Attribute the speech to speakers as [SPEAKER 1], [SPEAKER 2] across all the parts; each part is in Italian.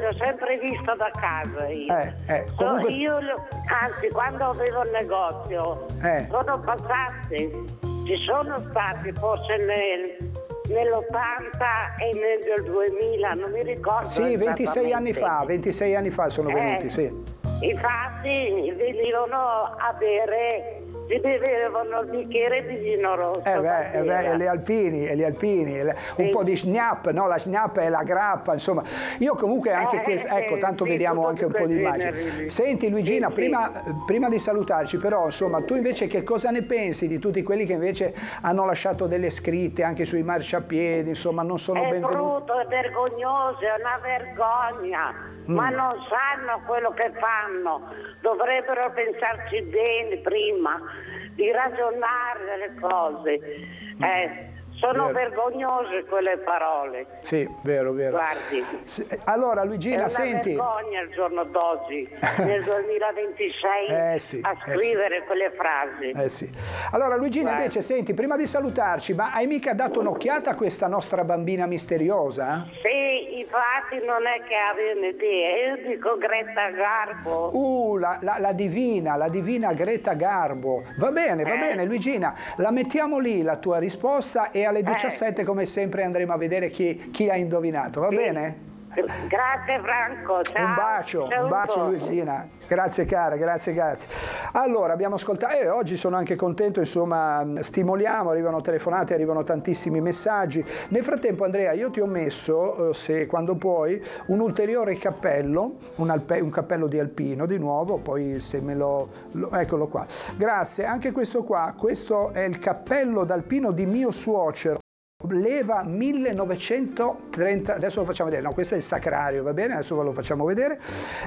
[SPEAKER 1] l'ho sempre visto da casa io.
[SPEAKER 2] Comunque...
[SPEAKER 1] Anzi, quando avevo il negozio, sono passati, ci sono stati forse nell'80 e nel 2000, non mi ricordo.
[SPEAKER 2] Sì, 26 anni fa sono venuti, sì.
[SPEAKER 1] Infatti venivano a bere, si bevevano il bicchiere di vino rosso.
[SPEAKER 2] E gli alpini, un po' di schnapp, no? La schnapp è la grappa, insomma. Io comunque anche questo, ecco, tanto vediamo anche un po' di immagini. Senti Luigina, prima di salutarci, però, insomma, tu invece che cosa ne pensi di tutti quelli che invece hanno lasciato delle scritte anche sui marciapiedi, insomma, non sono benvenuti?
[SPEAKER 1] È brutto, è vergognoso, è una vergogna. Ma non sanno quello che fanno, dovrebbero pensarci bene prima di ragionare delle cose. Sono vergognose quelle parole.
[SPEAKER 2] Sì, vero.
[SPEAKER 1] Guardi,
[SPEAKER 2] allora Luigina, senti.
[SPEAKER 1] È una vergogna il giorno d'oggi, nel 2026, a scrivere quelle frasi.
[SPEAKER 2] Allora Luigina, invece, senti, prima di salutarci, ma hai mica dato un'occhiata a questa nostra bambina misteriosa?
[SPEAKER 1] Sì, infatti non è che avevo un'idea, io dico Greta Garbo.
[SPEAKER 2] La divina Greta Garbo. Va bene Luigina, la mettiamo lì la tua risposta e alle 17 come sempre andremo a vedere chi ha indovinato, va bene?
[SPEAKER 1] Grazie Franco, ciao.
[SPEAKER 2] Un bacio Luigina, grazie cara, grazie. Allora abbiamo ascoltato, oggi sono anche contento, insomma, stimoliamo, arrivano telefonate, arrivano tantissimi messaggi. Nel frattempo Andrea, io ti ho messo, se quando puoi, un ulteriore cappello, un cappello di alpino di nuovo, poi se me eccolo qua. Grazie, anche questo qua, questo è il cappello d'alpino di mio suocero. Leva 1930, adesso lo facciamo vedere, no, questo è il sacrario, va bene, adesso ve lo facciamo vedere,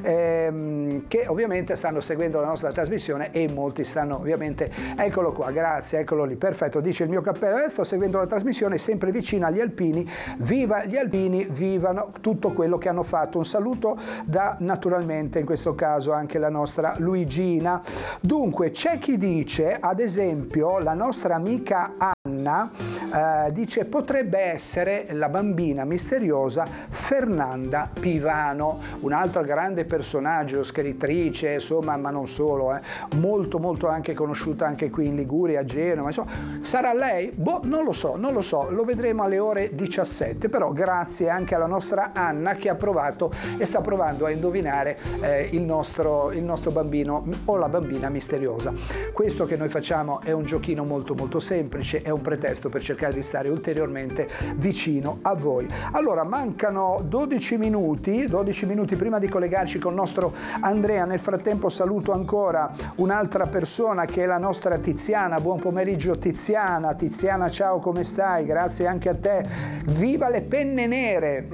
[SPEAKER 2] che ovviamente stanno seguendo la nostra trasmissione e molti stanno ovviamente, eccolo qua, grazie, eccolo lì, perfetto, dice il mio cappello, sto seguendo la trasmissione sempre vicino agli alpini, viva gli alpini, vivano tutto quello che hanno fatto, un saluto da naturalmente in questo caso anche la nostra Luigina. Dunque c'è chi dice, ad esempio la nostra amica Anna dice potrebbe essere la bambina misteriosa Fernanda Pivano, un altro grande personaggio, scrittrice, insomma, ma non solo, molto anche conosciuta anche qui in Liguria, a Genova, insomma, sarà lei? Non lo so, lo vedremo alle ore 17, però grazie anche alla nostra Anna che ha provato e sta provando a indovinare il nostro bambino o la bambina misteriosa. Questo che noi facciamo è un giochino molto semplice, è un pretesto per cercare di stare ulteriormente vicino a voi. Allora mancano 12 minuti prima di collegarci con il nostro Andrea. Nel frattempo saluto ancora un'altra persona che è la nostra Tiziana. Buon pomeriggio Tiziana, ciao, come stai? Grazie anche a te, viva le penne nere,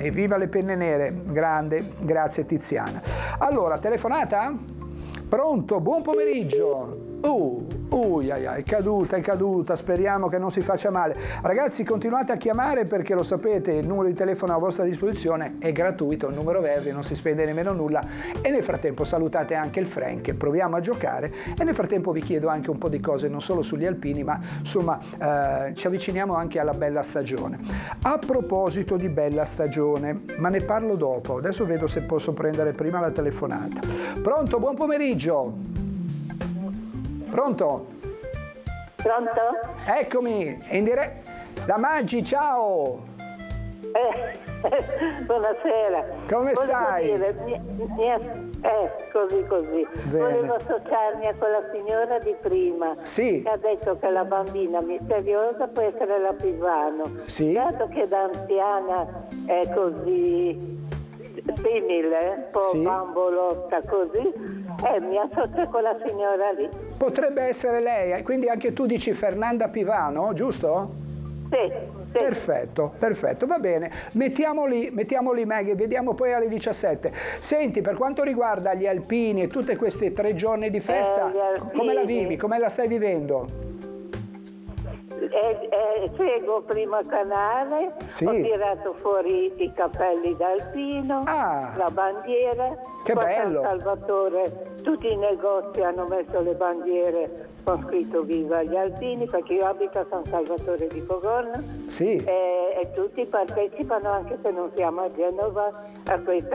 [SPEAKER 2] grande, grazie Tiziana. Allora, telefonata? Pronto, buon pomeriggio. È caduta, speriamo che non si faccia male. Ragazzi, continuate a chiamare perché lo sapete, il numero di telefono a vostra disposizione è gratuito, è un numero verde, non si spende nemmeno nulla, e nel frattempo salutate anche il Frank, proviamo a giocare e nel frattempo vi chiedo anche un po' di cose non solo sugli alpini, ma insomma ci avviciniamo anche alla bella stagione. A proposito di bella stagione, ma ne parlo dopo, adesso vedo se posso prendere prima la telefonata. Pronto, buon pomeriggio. Pronto? Eccomi, in diretta. La Maggi, ciao!
[SPEAKER 1] Buonasera.
[SPEAKER 2] Come stai?
[SPEAKER 1] Così.
[SPEAKER 2] Bene.
[SPEAKER 1] Volevo associarmi a quella signora di prima
[SPEAKER 2] sì.
[SPEAKER 1] che ha detto che la bambina misteriosa può essere la Pivano.
[SPEAKER 2] Sì.
[SPEAKER 1] Dato che da anziana è così simile, un po'
[SPEAKER 2] sì.
[SPEAKER 1] bambolotta così, mi associo a quella signora lì.
[SPEAKER 2] Potrebbe essere lei, quindi anche tu dici Fernanda Pivano, giusto?
[SPEAKER 1] Sì.
[SPEAKER 2] Perfetto, va bene. Mettiamo lì Maggie, vediamo poi alle 17. Senti, per quanto riguarda gli alpini e tutte queste 3 giorni di festa, come la vivi? Come la stai vivendo?
[SPEAKER 1] Seguo primo canale,
[SPEAKER 2] sì.
[SPEAKER 1] Ho tirato fuori i cappelli d'alpino, la bandiera,
[SPEAKER 2] che bello.
[SPEAKER 1] San Salvatore, tutti i negozi hanno messo le bandiere con scritto viva gli alpini, perché io abito a San Salvatore di Fogorno,
[SPEAKER 2] sì.
[SPEAKER 1] E tutti partecipano, anche se non siamo a Genova, a questa